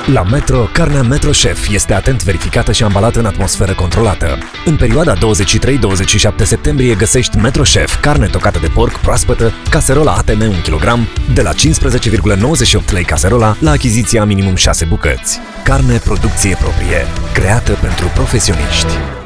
La Metro, carnea Metro Chef este atent verificată și ambalată în atmosferă controlată. În perioada 23-27 septembrie găsești Metro Chef, carne tocată de porc proaspătă, caserola ATM 1 kg, de la 15,98 lei caserola la achiziția minimum 6 bucăți. Carne producție proprie, creată pentru profesioniști.